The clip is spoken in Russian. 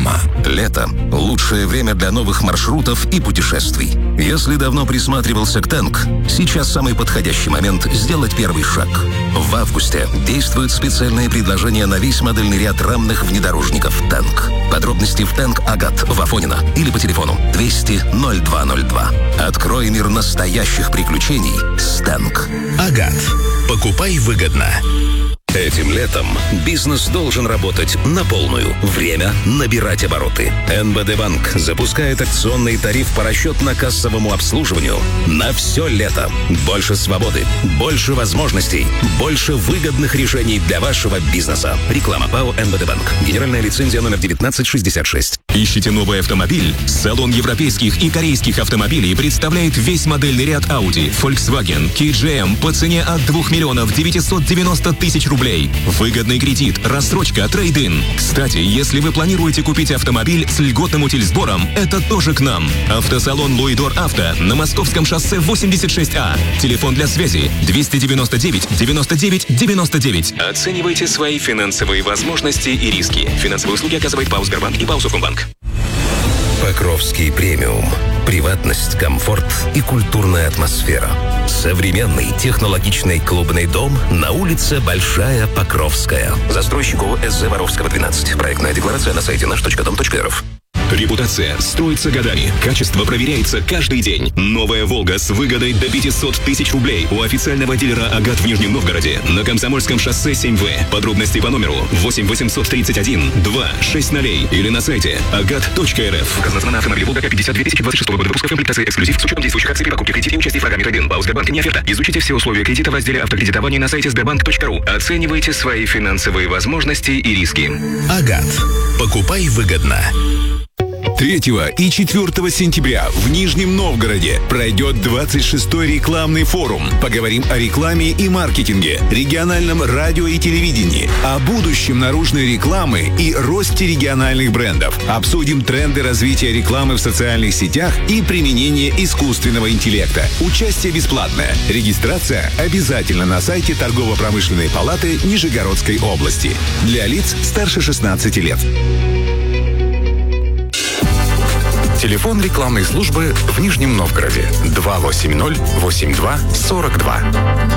Реклама. Лето – лучшее время для новых маршрутов и путешествий. Если давно присматривался к ТЭНК, сейчас самый подходящий момент сделать первый шаг. В августе действуют специальные предложения на весь модельный ряд рамных внедорожников ТЭНК. Подробности в ТЭНК «Агат» в Афонино или по телефону 200-0202. Открой мир настоящих приключений с ТЭНК. «Агат». Покупай выгодно. Этим летом бизнес должен работать на полную. Время набирать обороты. НБД Банк запускает акционный тариф по расчетно-кассовому обслуживанию на все лето. Больше свободы, больше возможностей, больше выгодных решений для вашего бизнеса. Реклама ПАО НБД Банк. Генеральная лицензия номер 1966. Ищите новый автомобиль? Салон европейских и корейских автомобилей представляет весь модельный ряд Audi, Volkswagen, KGM по цене от 2 миллионов 990 тысяч рублей. Выгодный кредит, рассрочка, трейд-ин. Кстати, если вы планируете купить автомобиль с льготным утильсбором, это тоже к нам. Автосалон Луидор Авто на Московском шоссе 86А. Телефон для связи 299 99 99. Оценивайте свои финансовые возможности и риски. Финансовые услуги оказывает ПАО Сбербанк и ПАО Совкомбанк. Покровский премиум. Приватность, комфорт и культурная атмосфера. Современный технологичный клубный дом на улице Большая Покровская. Застройщик ООО СЗ Воровского 12. Проектная декларация на сайте наш.дом.рф. Репутация строится годами. Качество проверяется каждый день. Новая «Волга» с выгодой до 500 тысяч рублей у официального дилера «Агат» в Нижнем Новгороде на Комсомольском шоссе 7В. Подробности по номеру 8 831 2 60 или на сайте agat.rf. Указана цена на автомобиль «Волга» 52 2026 года. Выпуска комплектации «Эксклюзив» с учетом действующих акций при покупке в кредите и участии в программе «Трейд-ин». ПАО «Сбербанк» не оферта. Изучите все условия кредита в разделе «Автокредитование» на сайте sberbank.ru. Оценивайте свои финансовые возможности и риски. «Агат». Покупай выгодно. 3 и 4 сентября в Нижнем Новгороде пройдет 26-й рекламный форум. Поговорим о рекламе и маркетинге, региональном радио и телевидении, о будущем наружной рекламы и росте региональных брендов. Обсудим тренды развития рекламы в социальных сетях и применение искусственного интеллекта. Участие бесплатное. Регистрация обязательно на сайте Торгово-промышленной палаты Нижегородской области. Для лиц старше 16 лет. Телефон рекламной службы в Нижнем Новгороде 280 82 42.